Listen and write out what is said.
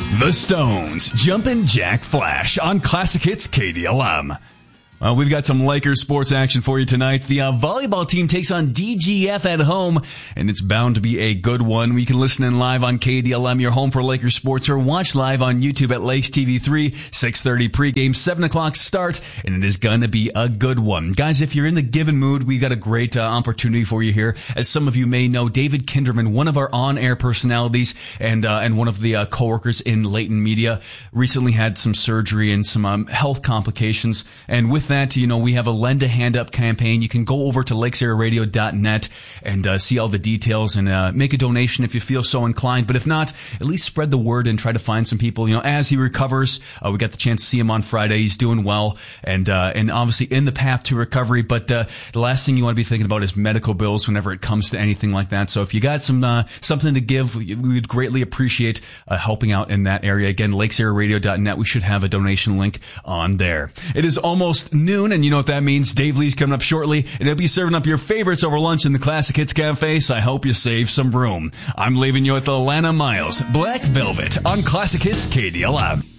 The Stones, Jumpin' Jack Flash on Classic Hits KDLM. Well, we've got some Lakers sports action for you tonight. The volleyball team takes on DGF at home, and it's bound to be a good one. We can listen in live on KDLM, your home for Lakers sports, or watch live on YouTube at Lakes TV 3, 6:30 pregame, 7 o'clock start, and it is going to be a good one. Guys, if you're in the given mood, we've got a great opportunity for you here. As some of you may know, David Kinderman, one of our on-air personalities and one of the co-workers in Leighton Media, recently had some surgery and some health complications, and with that, you know, we have a Lend a Hand Up campaign. You can go over to lakesararadio.net and see all the details and make a donation if you feel so inclined. But if not, at least spread the word and try to find some people. You know, as he recovers, we got the chance to see him on Friday. He's doing well and obviously in the path to recovery. But the last thing you want to be thinking about is medical bills whenever it comes to anything like that. So if you got some something to give, we would greatly appreciate helping out in that area. Again, lakesararadio.net. We should have a donation link on there. It is almost noon, and you know what that means. Dave Lee's coming up shortly, and he'll be serving up your favorites over lunch in the Classic Hits Cafe, so I hope you save some room. I'm leaving you with Alana Miles, Black Velvet, on Classic Hits KDLM.